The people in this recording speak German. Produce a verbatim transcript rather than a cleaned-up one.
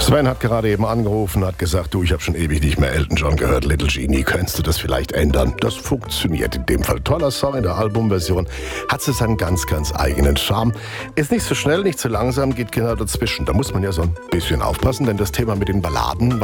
Sven hat gerade eben angerufen, hat gesagt, du, ich habe schon ewig nicht mehr Elton John gehört, Little Genie, könntest du das vielleicht ändern? Das funktioniert in dem Fall. Toller Song in der Albumversion, hat so seinen ganz, ganz eigenen Charme. Ist nicht so schnell, nicht so langsam, geht genau dazwischen. Da muss man ja so ein bisschen aufpassen, denn das Thema mit den Balladen